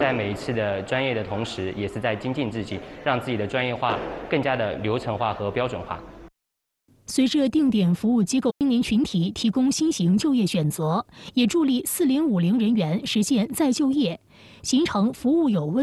在每一次的专业的同时，也是在精进自己，让自己的专业化更加的流程化和标准化。 随着定点服务机构青年群体提供新型就业选择，也助力4050人员实现再就业，形成服务有温。